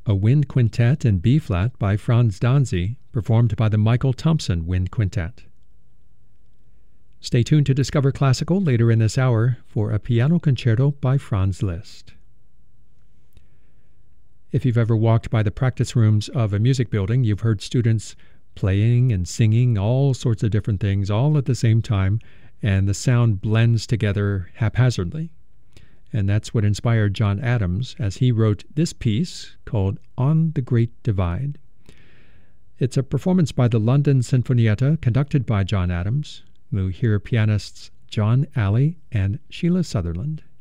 a wind quintet in B-flat by Franz Danzi, performed by the Michael Thompson Wind Quintet. Stay tuned to Discover Classical later in this hour for a piano concerto by Franz Liszt. If you've ever walked by the practice rooms of a music building, you've heard students playing and singing all sorts of different things all at the same time, and the sound blends together haphazardly. And that's what inspired John Adams as he wrote this piece called On the Great Divide. It's a performance by the London Sinfonietta conducted by John Adams. We'll hear pianists John Alley and Sheila Sutherland.